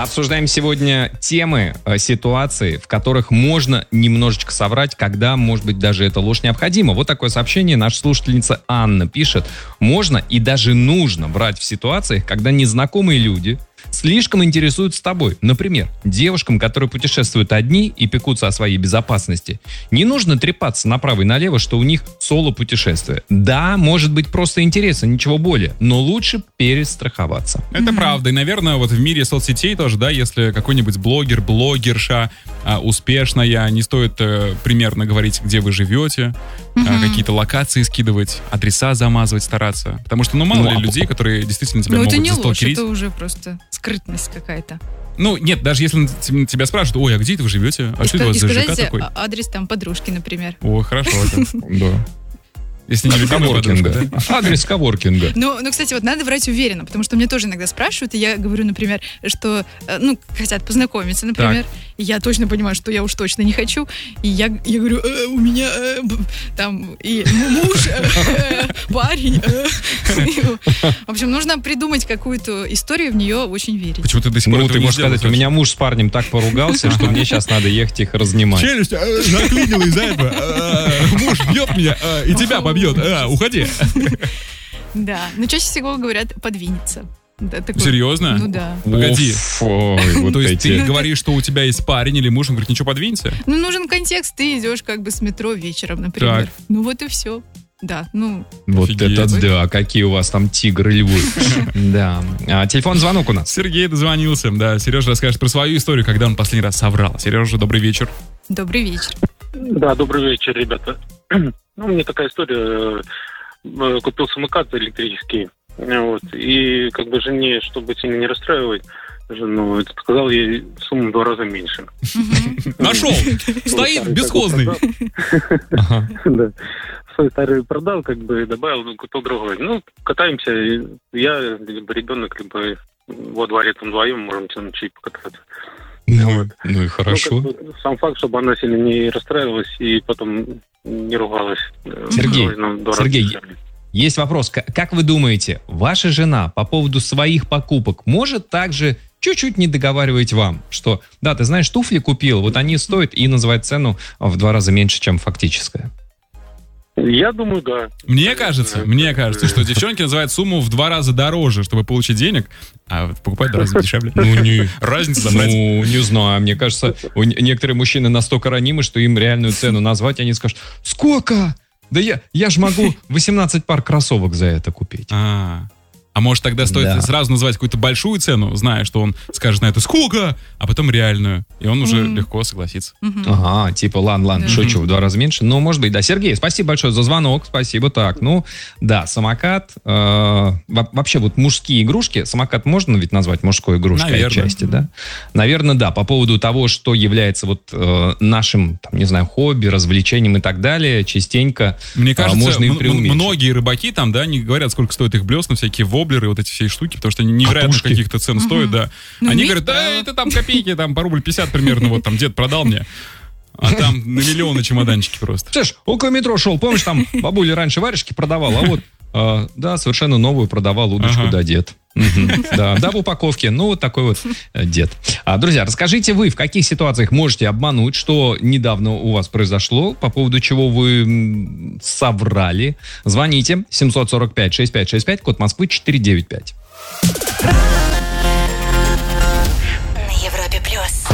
Обсуждаем сегодня темы, ситуации, в которых можно немножечко соврать, когда, может быть, даже эта ложь необходима. Вот такое сообщение наша слушательница Анна пишет. Можно и даже нужно врать в ситуациях, когда незнакомые люди слишком интересуются тобой. Например, девушкам, которые путешествуют одни и пекутся о своей безопасности, не нужно трепаться направо и налево, что у них соло-путешествие. Да, может быть просто интересно, ничего более, но лучше перестраховаться. Это правда. И, наверное, вот в мире соцсетей тоже, да, если какой-нибудь блогер, блогерша успешная, не стоит примерно говорить, где вы живете, какие-то локации скидывать, адреса замазывать, стараться. Потому что, мало ли людей, которые действительно тебя могут застолкерить. Ну, это не ложь, это уже просто скрытность какая-то. Ну, нет, даже если тебя спрашивают, ой, а где это вы живете? А что это у вас за ЖК такой? Адрес там подружки, например. О, хорошо это. Да. Если не любимая Коворкинга. подружка, да? Адрес коворкинга. Ну, кстати, вот надо врать уверенно, потому что мне тоже иногда спрашивают, и я говорю, например, что, хотят познакомиться, например, и я точно понимаю, что я уж точно не хочу, и я говорю, у меня там и муж, парень. В общем, нужно придумать какую-то историю, в нее очень верить. Почему ты до сих пор Ну, этого ты не можешь сделал, сказать, у меня муж с парнем так поругался, что мне сейчас надо ехать их разнимать. Челюсть заклинила из-за этого. Муж бьет меня и тебя побьет. Уходи. Да, но чаще всего говорят «подвинется». Да, такой, Серьезно? Ну да. Погоди. То есть эти. ты говоришь, что у тебя есть парень или муж, он говорит, ничего, подвинься? Ну, нужен контекст, ты идешь как бы с метро вечером, например. Так. Ну вот и все. Да, Вот Офигеть. это да, какие у вас там тигры, львы. Да. Телефон звонок у нас. Сергей дозвонился. Да, Сережа расскажет про свою историю, когда он последний раз соврал. Сережа, добрый вечер. добрый вечер. Да, добрый вечер, ребята. Ну, у меня такая история. Купил самокат электрический. Вот, и как бы жене, чтобы сильно не расстраивать жену, сказал ей сумму в 2 раза меньше. Нашел! Стоит бесхозный. Да. Свой старый продал, как бы добавил, купил другой. Ну, катаемся, я, либо ребенок, либо во дворе там вдвоем можем чуть покататься. Ну и хорошо. Ну, как бы, сам факт, чтобы она сильно не расстраивалась и потом не ругалась. Сергей, есть вопрос. Как вы думаете, ваша жена по поводу своих покупок может также чуть-чуть не договаривать вам, что, да, ты знаешь, туфли купил, вот они стоят, и называть цену в 2 раза меньше, чем фактическая? Я думаю, да. Мне кажется, что девчонки называют сумму в 2 раза дороже, чтобы получить денег, а покупать в 2 раза дешевле. Разница забрать. Ну, не знаю, мне кажется, некоторые мужчины настолько ранимы, что им реальную цену назвать, они скажут, сколько? Да я ж могу 18 пар кроссовок за это купить. А может тогда стоит сразу назвать какую-то большую цену, зная, что он скажет на это сколько, а потом реальную. И он уже легко согласится. Ага, типа, ладно, шучу, в 2 раза меньше. Ну, может быть, да. Сергей, спасибо большое за звонок, спасибо. Так, да, самокат. Вообще, вот мужские игрушки, самокат можно ведь назвать мужской игрушкой отчасти, да? Наверное, да. По поводу того, что является вот нашим, там, не знаю, хобби, развлечением и так далее, частенько мне кажется, можно им преуменьшить. Многие рыбаки там, да, не говорят, сколько стоит их блесна, всякие воблеры, вот эти все штуки, потому что они невероятно каких-то цен стоят, да. Они говорят, да, это там копейки, там по рубль 50 примерно, вот там дед продал мне. А там на миллионы чамоданчики просто. Слышь, около метро шел, помнишь, там бабуля раньше варежки продавала, а вот, да, совершенно новую продавал удочку, да, дед. Да, в упаковке. Ну, вот такой вот дед. Друзья, расскажите вы, в каких ситуациях можете обмануть, что недавно у вас произошло, по поводу чего вы соврали. Звоните 745-6565, код Москвы 495. На Европе+.